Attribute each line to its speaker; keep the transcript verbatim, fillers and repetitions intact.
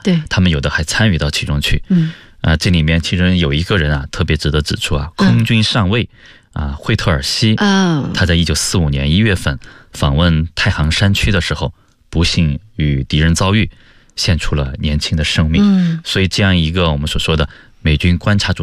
Speaker 1: 对，
Speaker 2: 他们有的还参与到其中去。
Speaker 1: 嗯，
Speaker 2: 啊，这里面其中有一个人啊，特别值得指出啊，空军上尉啊，惠特尔西，
Speaker 1: 嗯，
Speaker 2: 他在一九四五年一月份访问太行山区的时候，不幸与敌人遭遇，献出了年轻的生命。
Speaker 1: 嗯，
Speaker 2: 所以这样一个我们所说的美军观察组